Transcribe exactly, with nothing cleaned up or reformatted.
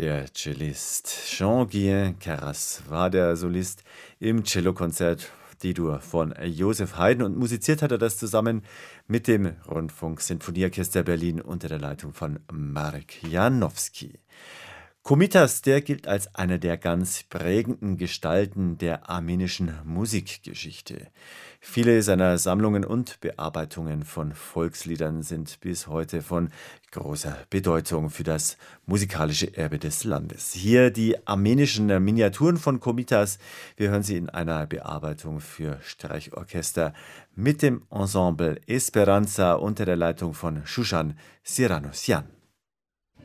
Der Cellist Jean-Guillain Carras war der Solist im Cellokonzert D-Dur von Joseph Haydn und musiziert hat er das zusammen mit dem Rundfunk-Sinfonieorchester Berlin unter der Leitung von Marek Janowski. Komitas, der gilt als einer der ganz prägenden Gestalten der armenischen Musikgeschichte. Viele seiner Sammlungen und Bearbeitungen von Volksliedern sind bis heute von großer Bedeutung für das musikalische Erbe des Landes. Hier die armenischen Miniaturen von Komitas. Wir hören sie in einer Bearbeitung für Streichorchester mit dem Ensemble Esperanza unter der Leitung von Shushan Siranosyan.